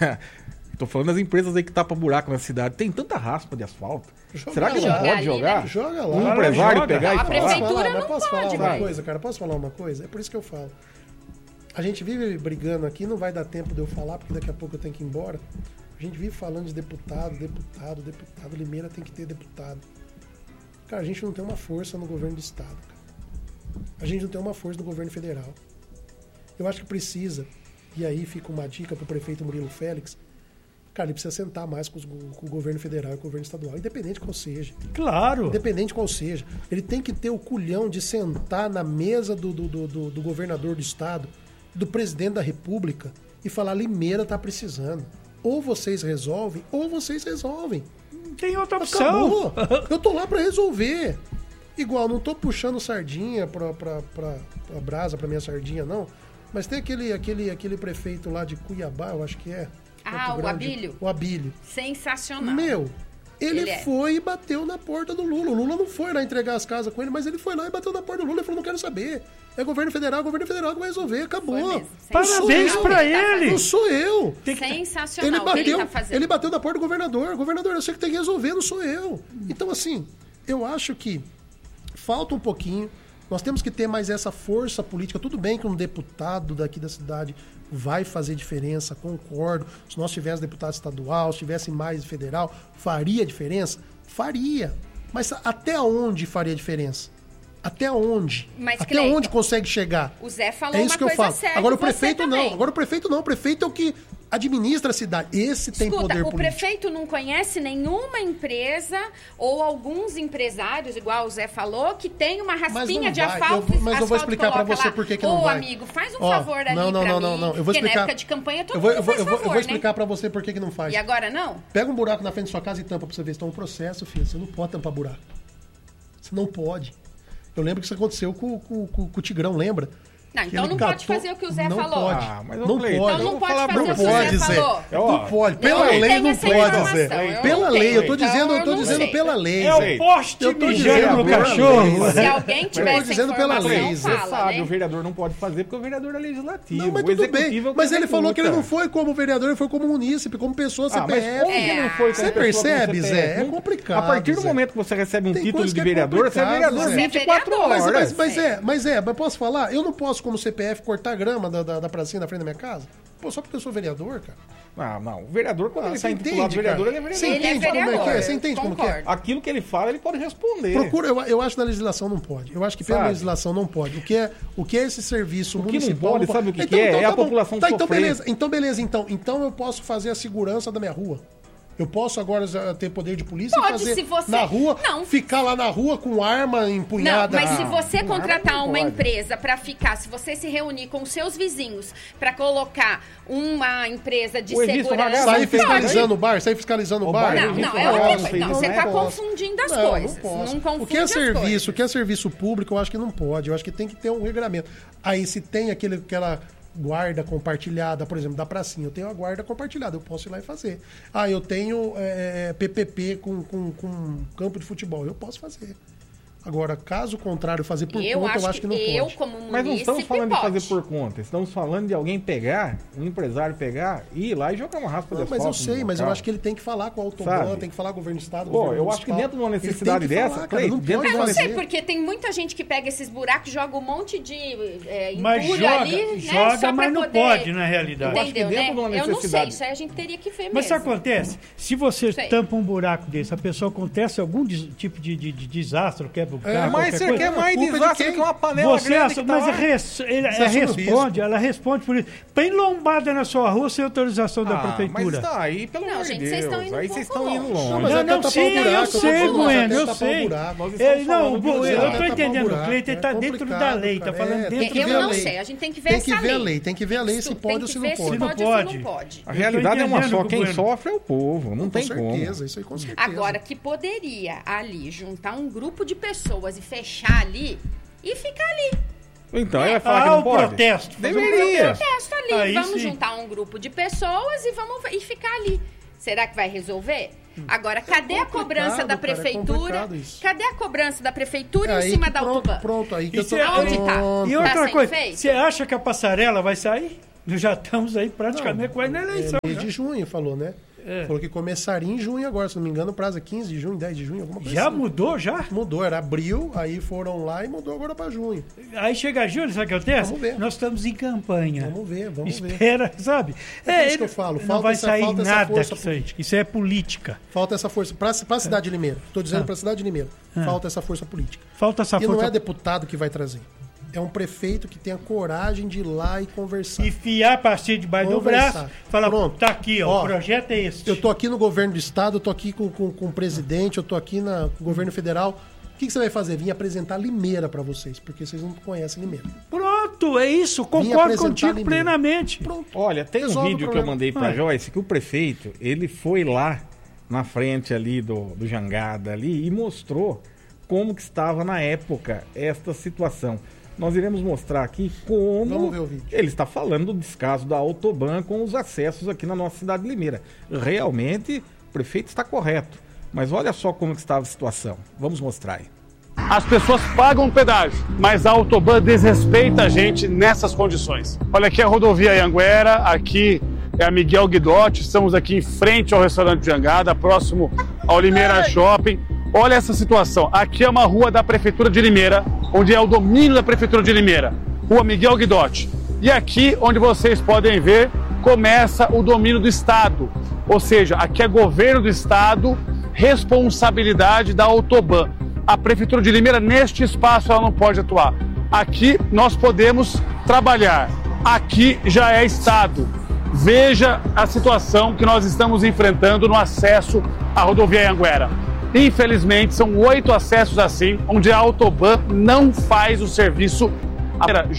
Tô falando das empresas aí que tapam buraco na cidade. Tem tanta raspa de asfalto. Será que não Joga pode ali, jogar? né? Joga lá. Um empresário joga. pegar e A falar? prefeitura não Posso falar pode, uma velho. coisa, cara? Posso falar uma coisa? É por isso que eu falo. A gente vive brigando aqui, não vai dar tempo de eu falar, porque daqui a pouco eu tenho que ir embora. A gente vive falando de deputado. Limeira tem que ter deputado. Cara, a gente não tem uma força no governo do estado, cara. A gente não tem uma força no governo federal. Eu acho que precisa, e aí fica uma dica pro prefeito Murilo Félix, cara, ele precisa sentar mais com o governo federal e com o governo estadual, independente qual seja. Claro. Independente qual seja. Ele tem que ter o culhão de sentar na mesa do governador do estado, do presidente da república, e falar: Limeira tá precisando. Ou vocês resolvem, ou vocês resolvem. Não tem outra opção. Acabou. Eu tô lá pra resolver. Igual, não tô puxando sardinha pra brasa, pra minha sardinha, não. Mas tem aquele prefeito lá de Cuiabá, eu acho que é. Ah, o Abílio? O Abílio. Sensacional. Ele foi e bateu na porta do Lula. O Lula não foi lá entregar as casas com ele, mas ele foi lá e bateu na porta do Lula e falou: não quero saber. É governo federal que vai resolver. Acabou. Parabéns pra ele. Não sou eu. Sensacional o que ele tá fazendo. Ele bateu na porta do governador. Governador, eu sei que tem que resolver, não sou eu. Então, assim, eu acho que falta um pouquinho. Nós temos que ter mais essa força política. Tudo bem que um deputado daqui da cidade vai fazer diferença, concordo. Se nós tivéssemos deputado estadual, se tivesse mais federal, faria diferença? Faria. Mas até onde faria diferença? Até onde? Mas, até onde consegue chegar? O Zé falou é isso uma que eu coisa falo. séria. Agora o prefeito não. Agora o prefeito não. O prefeito é o que administra a cidade. Esse tem poder político. O prefeito não conhece nenhuma empresa ou alguns empresários, igual o Zé falou, que tem uma raspinha de asfalto. Mas eu vou explicar pra você por que não vai. Ô, amigo, faz um favor ali pra mim. Não. Eu vou explicar. Porque na época de campanha todo mundo faz favor, eu vou explicar pra você por que não faz. E agora não? Pega um buraco na frente da sua casa e tampa pra você ver se tem um processo, filho. Você não pode tampar buraco. Você não pode. Eu lembro que isso aconteceu com o Tigrão, lembra? Não, então não pode fazer o que o Zé falou. Pode. Mas não pode. Então não pode fazer o que o Zé falou. Não pode. Pela lei não pode, Zé. Pela lei. Eu tô dizendo pela lei. É o poste mijando no cachorro. Se alguém tivesse informação, Você sabe, o vereador não pode fazer porque o vereador é legislativo. Não, mas tudo bem. Mas ele falou que ele não foi como vereador, ele foi como munícipe, como pessoa CPF. Mas como que não foi como você percebe, Zé? É complicado. A partir do momento que você recebe um título de vereador, você é vereador 24 horas. Mas posso falar? Eu não posso, como CPF, cortar a grama da pracinha da frente da minha casa? Pô, só porque eu sou vereador, cara. Não. O vereador, quando ele está intitulado vereador, ele é vereador. Você entende como é que é? Você entende como que é? Aquilo que ele fala, ele pode responder. Eu acho que na legislação não pode. Eu acho que pela legislação não pode. O que é esse serviço municipal? O que não pode, sabe o que é? É a população sofrer. Então, beleza. Então eu posso fazer a segurança da minha rua. Eu posso agora ter poder de polícia e fazer se você... na rua, ficar lá na rua com arma empunhada. Não, mas se você contratar uma empresa para ficar, se você se reunir com seus vizinhos para colocar uma empresa de segurança... Sair fiscalizando o bar? Não, você está confundindo as coisas. Não confunde o que é serviço público, eu acho que não pode. Eu acho que tem que ter um regramento. Aí se tem aquela guarda compartilhada, por exemplo, da pracinha, eu tenho a guarda compartilhada, eu posso ir lá e fazer. Eu tenho PPP com campo de futebol, eu posso fazer. Agora, caso contrário, fazer por conta, eu acho que não pode. Mas não estamos falando de fazer por conta, estamos falando de alguém pegar, um empresário pegar, ir lá e jogar uma raspa de asfalto. Mas eu sei, mas eu acho que ele tem que falar com o Autoban, tem que falar com o governo do estado. Eu acho que dentro de uma necessidade dessa, eu não sei, porque tem muita gente que pega esses buracos, joga um monte de entulho ali, joga, só mas não poder... pode, na realidade. Entendeu, né? Eu não sei, isso aí a gente teria que ver mesmo. Mas isso acontece, se você tampa um buraco desse, a pessoa acontece algum tipo de desastre, quebra o carro, mas você quer mais desastre que uma panela grande que tá lá. Ela responde por isso. Põe lombada na sua rua sem autorização da prefeitura. Mas tá aí, pelo amor de Deus. Aí vocês estão indo longe. Eu sei, Bueno, eu sei. Eu tô entendendo. O Cleiton tá dentro da lei, tá falando dentro da lei. Eu não sei, a gente tem que ver essa lei. Tem que ver a lei se pode ou se não pode. A realidade é uma só, quem sofre é o povo, não tem como. Isso aí com certeza. Agora, que poderia ali juntar um grupo de pessoas e fechar ali e ficar ali. Então, ele vai falar que não pode? Protesto. Deveria. Um protesto ali. Aí vamos juntar um grupo de pessoas e ficar ali. Será que vai resolver? Agora, cadê a cobrança da prefeitura? Cadê a cobrança da prefeitura em cima da Autoban? Pronto, aí que eu tô... Onde tá? E outra coisa, você acha que a passarela vai sair? Já estamos aí praticamente quase na eleição. Mês de junho, falou, né? Falou que começaria em junho agora, se não me engano, o prazo é 15 de junho, 10 de junho, alguma coisa Já assim. mudou, já? Mudou, era abril, aí foram lá e mudou agora para junho. Aí chega julho, sabe o que acontece? Vamos ver. Nós estamos em campanha. Vamos ver. Espera, sabe? É isso que eu falo. Não vai sair nada disso aí. Isso é política. Falta essa força. Para a cidade de Limeira. Estou dizendo para a cidade de Limeira. Falta essa força política. E não é deputado que vai trazer. É um prefeito que tem a coragem de ir lá e conversar. Enfiar a pastilha debaixo do braço. Falar, pronto, tá aqui, ó, o projeto é esse. Eu tô aqui no governo do estado, eu tô aqui com o presidente, eu tô aqui no governo federal. O que você vai fazer? Vim apresentar Limeira para vocês, porque vocês não conhecem Limeira. Pronto, é isso. Concordo contigo Limeira. Plenamente. Pronto. Olha, tem um vídeo que eu mandei pra Joyce, que o prefeito, ele foi lá na frente ali do Jangada ali e mostrou como que estava na época esta situação. Nós iremos mostrar aqui como ele está falando do descaso da Autoban com os acessos aqui na nossa cidade de Limeira. Realmente, o prefeito está correto. Mas olha só como que estava a situação. Vamos mostrar aí. As pessoas pagam o pedágio, mas a Autoban desrespeita a gente nessas condições. Olha, aqui é a rodovia Anhanguera, aqui é a Miguel Guidotti, estamos aqui em frente ao restaurante Jangada, próximo ao Limeira Shopping. Olha essa situação, aqui é uma rua da Prefeitura de Limeira, onde é o domínio da Prefeitura de Limeira, Rua Miguel Guidotti. E aqui, onde vocês podem ver, começa o domínio do Estado, ou seja, aqui é governo do Estado, responsabilidade da Autoban. A Prefeitura de Limeira, neste espaço, ela não pode atuar. Aqui nós podemos trabalhar, aqui já é Estado. Veja a situação que nós estamos enfrentando no acesso à rodovia Anhanguera. Infelizmente, são 8 acessos assim, onde a Autoban não faz o serviço.